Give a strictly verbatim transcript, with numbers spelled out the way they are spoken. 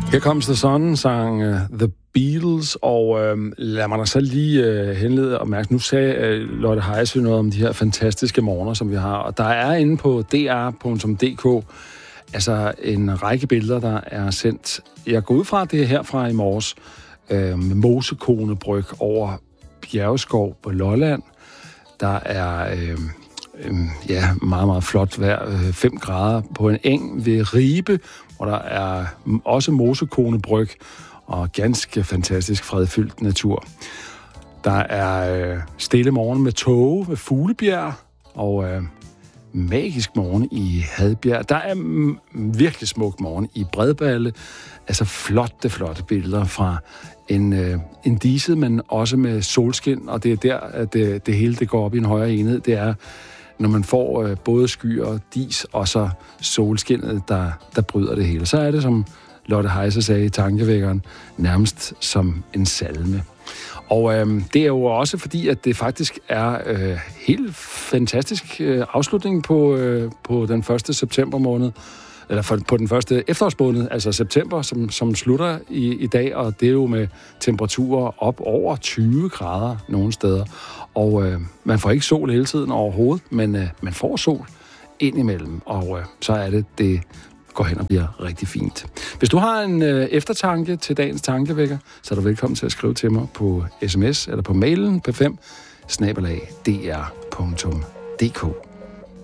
Her kom The Sun, sang uh, The Beatles, og uh, lad mig da så lige uh, henlede opmærksomhed. Nu sagde uh, Lotte Heise noget om de her fantastiske morgener, som vi har, og der er inde på d r punktum d k altså en række billeder, der er sendt. Jeg går ud fra, det er herfra i morges, uh, med Mosekonebryg over Bjergeskov på Lolland. Der er uh, uh, ja, meget, meget flot vejr, fem grader på en eng ved Ribe, hvor der er også Mosekonebryg og ganske fantastisk fredfyldt natur. Der er øh, stille morgen med tåge ved Fuglebjerg og øh, magisk morgen i Hadbjerg. Der er m- virkelig smuk morgen i Bredballe. Altså flotte, flotte billeder fra en, øh, en diset, men også med solskin, og det er der, at det, det hele det går op i en højere enhed. Det er når man får øh, både skyer og dis, og så solskinnet, der, der bryder det hele. Så er det, som Lotte Heise sagde i Tankevækkeren, nærmest som en salme. Og øh, det er jo også fordi, at det faktisk er øh, helt fantastisk øh, afslutning på, øh, på den første september måned, eller for, på den første efterårsmåned, altså september, som, som slutter i, i dag, og det er jo med temperaturer op over tyve grader nogle steder. Og øh, man får ikke sol hele tiden overhovedet, men øh, man får sol indimellem, og øh, så er det, det går hen og bliver rigtig fint. Hvis du har en øh, eftertanke til dagens tankevækker, så er du velkommen til at skrive til mig på sms eller på mailen p fem snabel-a d r punktum d k.